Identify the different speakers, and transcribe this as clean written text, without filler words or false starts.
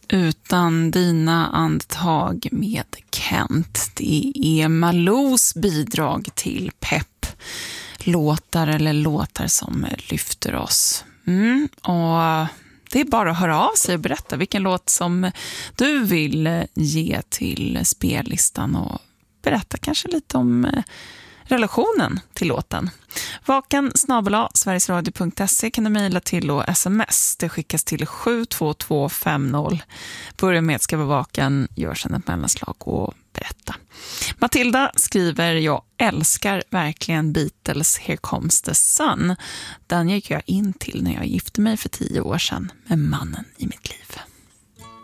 Speaker 1: Utan dina andetag med Kent. Det är Malous bidrag till pepp. Låtar som lyfter oss. Och det är bara att höra av sig och berätta vilken låt som du vill ge till spellistan och berätta kanske lite om relationen till låten. vakan@sverigesradio.se kan du mejla till och sms. Det skickas till 72250. Börja med att skriva vaken, gör sedan ett mellanslag och berätta. Matilda skriver: jag älskar verkligen Beatles Here Comes the Sun. Den gick jag in till när jag gifte mig för 10 år sedan med mannen i mitt liv.